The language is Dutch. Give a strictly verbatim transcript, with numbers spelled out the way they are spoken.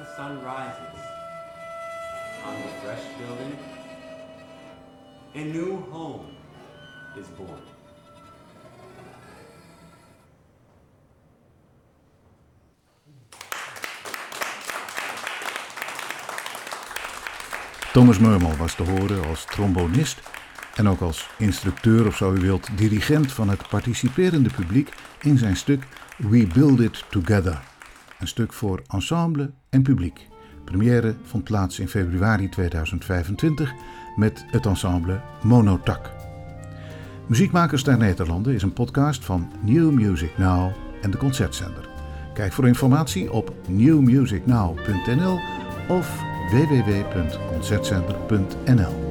sun rises on the fresh building, a new home is born. Thomas Murmel was te horen als trombonist en ook als instructeur of zo u wilt, dirigent van het participerende publiek in zijn stuk We Build It Together. Een stuk voor ensemble en publiek. Première vond plaats in februari tweeduizend vijfentwintig met het ensemble Monotak. Muziekmakers der Nederlanden is een podcast van New Music Now en de Concertzender. Kijk voor informatie op new music now punt n l of w w w punt concertzender punt n l.